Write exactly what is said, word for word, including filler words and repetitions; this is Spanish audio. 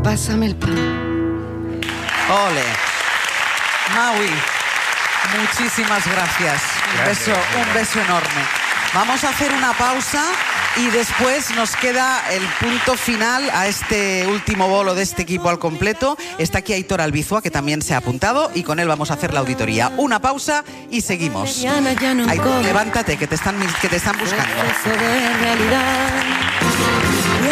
pásame el pan. Ole. Maui, muchísimas gracias. Un Gracias. beso, un beso enorme. Vamos a hacer una pausa y después nos queda el punto final a este último bolo de este equipo al completo. Está aquí Aitor Albizua, que también se ha apuntado, y con él vamos a hacer la auditoría. Una pausa y seguimos. Aitor, levántate, que te están, que te están buscando. Exceso de realidad.